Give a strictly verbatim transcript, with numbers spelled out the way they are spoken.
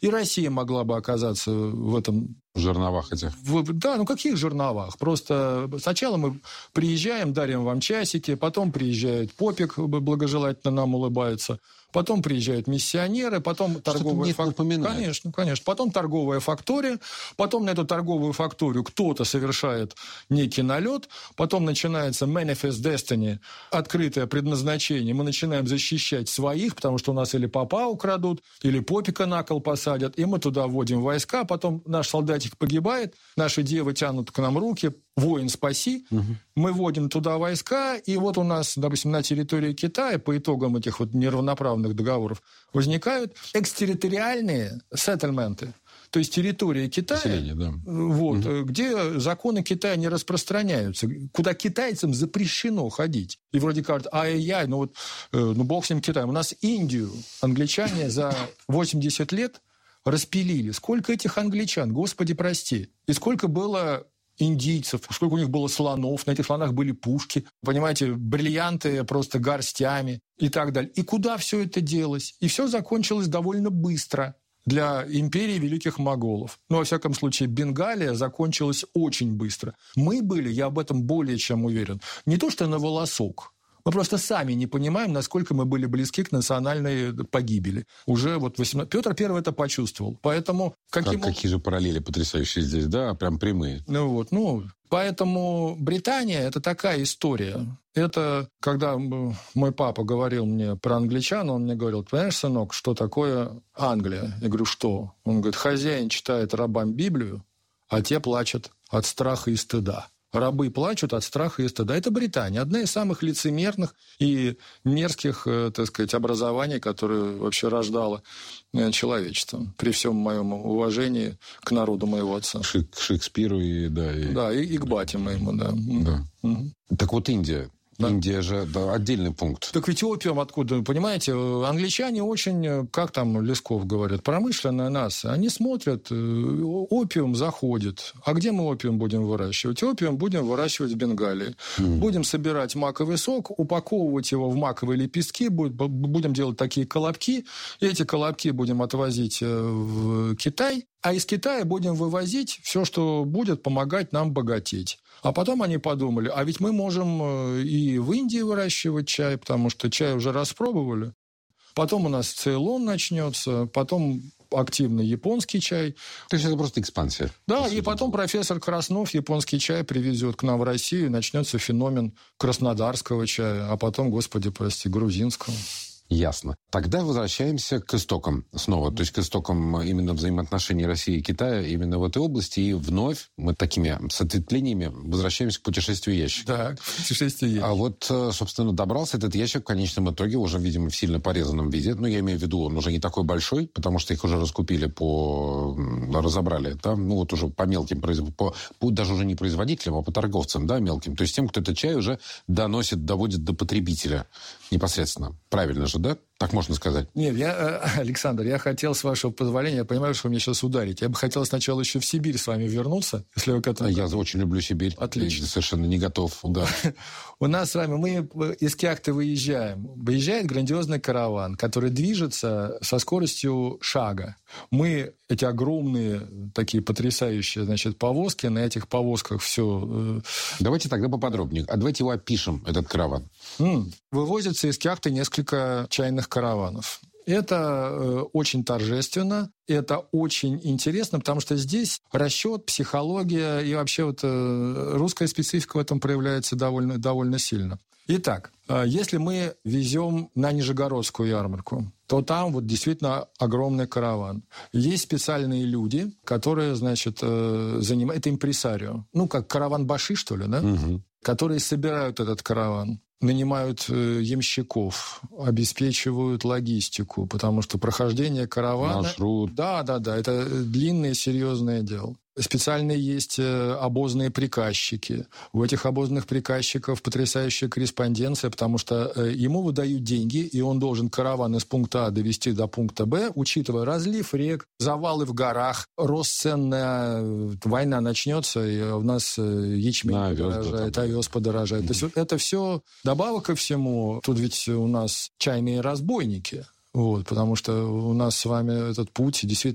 И Россия могла бы оказаться в этом... В жерновах этих. В, да, ну каких жерновах? Просто сначала мы приезжаем, дарим вам часики, потом приезжает Попик, благожелательно нам улыбается, потом приезжают миссионеры, потом торговая фактория. Конечно, конечно. Потом торговая фактория, потом на эту торговую факторию кто-то совершает некий налет, потом начинается Manifest Destiny, открытое предназначение. Мы начинаем защищать своих, потому что у нас или попа украдут, или Попика на кол посадят, и мы туда вводим войска, потом наш солдатик погибает, наши девы тянут к нам руки, воин, спаси. Угу. Мы вводим туда войска, и вот у нас, допустим, на территории Китая по итогам этих вот неравноправных договоров возникают экстерриториальные сеттельменты, то есть территория Китая, да. вот, угу. где законы Китая не распространяются, куда китайцам запрещено ходить. И вроде кажется, ай-яй-яй, ну вот, ну бог с ним Китаем. У нас Индию англичане за восемьдесят лет распилили. Сколько этих англичан, Господи, прости. И сколько было индийцев, сколько у них было слонов, на этих слонах были пушки, понимаете, бриллианты просто горстями и так далее. И куда все это делось? И все закончилось довольно быстро для империи великих моголов. Ну, во всяком случае, Бенгалия закончилась очень быстро. Мы были, я об этом более чем уверен, не то что на волосок. Мы просто сами не понимаем, насколько мы были близки к национальной погибели. Уже вот восемнадцать... Петр Первый это почувствовал. Поэтому... Каким... Как, какие же параллели потрясающие здесь, да? Прям прямые. Ну вот, ну... Поэтому Британия – это такая история. Это, когда мой папа говорил мне про англичан, он мне говорил, понимаешь, сынок, что такое Англия? Я говорю, что? Он говорит, хозяин читает рабам Библию, а те плачут от страха и стыда. Рабы плачут от страха и стыда. Это Британия. Одна из самых лицемерных и мерзких, так сказать, образований, которые вообще рождало человечество. При всем моем уважении к народу моего отца. Шик, к Шекспиру и... Да, и, да, и, и к бате моему, да. да. Угу. Так вот Индия. Да. Индия же да, отдельный пункт. Так ведь опиум откуда? Понимаете, англичане очень, как там Лесков говорит, промышленная нация. Они смотрят, опиум заходит. А где мы опиум будем выращивать? Опиум будем выращивать в Бенгалии. Mm. Будем собирать маковый сок, упаковывать его в маковые лепестки, будем делать такие колобки. И эти колобки будем отвозить в Китай. А из Китая будем вывозить все, что будет помогать нам богатеть. А потом они подумали, а ведь мы можем и в Индии выращивать чай, потому что чай уже распробовали. Потом у нас Цейлон начнется, потом активный японский чай. То есть это просто экспансия. Да, и потом профессор Краснов японский чай привезет к нам в Россию, и начнется феномен краснодарского чая, а потом, господи, прости, грузинского. Ясно. Тогда возвращаемся к истокам снова, то есть к истокам именно взаимоотношений России и Китая именно в этой области, и вновь мы такими с ответвлениями возвращаемся к путешествию ящика. Да, путешествие ящика. А вот, собственно, добрался этот ящик в конечном итоге уже, видимо, в сильно порезанном виде. Ну, я имею в виду, он уже не такой большой, потому что их уже раскупили по... разобрали, да, ну, вот уже по мелким, по, по, даже уже не производителям, а по торговцам, да, мелким. То есть тем, кто этот чай уже доносит, доводит до потребителя непосредственно. Правильно же, да? Так можно сказать. Нет, я, Александр, я хотел, с вашего позволения, я понимаю, что вы меня сейчас ударите. Я бы хотел сначала еще в Сибирь с вами вернуться, если вы к этому... Я очень люблю Сибирь. Отлично. Я совершенно не готов, да. У нас с вами, мы из Кяхты выезжаем. Выезжает грандиозный караван, который движется со скоростью шага. Мы эти огромные, такие потрясающие, значит, повозки, на этих повозках все... Давайте тогда поподробнее. А давайте его опишем, этот караван. М-м. Вывозится из Кяхты несколько чайных караванов. Это э, очень торжественно, это очень интересно, потому что здесь расчет, психология и вообще вот э, русская специфика в этом проявляется довольно, довольно сильно. Итак, э, если мы везем на Нижегородскую ярмарку, то там вот действительно огромный караван. Есть специальные люди, которые, значит, э, занимают... Это импресарио. Ну, как караван-баши, что ли, да? Угу. Которые собирают этот караван. Нанимают ямщиков, обеспечивают логистику, потому что прохождение каравана... Маршрут. Да, да, да, это длинное серьезное дело. Специальные есть обозные приказчики. У этих обозных приказчиков потрясающая корреспонденция, потому что ему выдают деньги, и он должен караван из пункта А довести до пункта Б, учитывая разлив рек, завалы в горах, рост цен на... Война начнется, и у нас ячмень на подорожает, овес подорожает. Mm-hmm. То есть вот это все добавок ко всему. Тут ведь у нас чайные разбойники. Вот, потому что у нас с вами этот путь действительно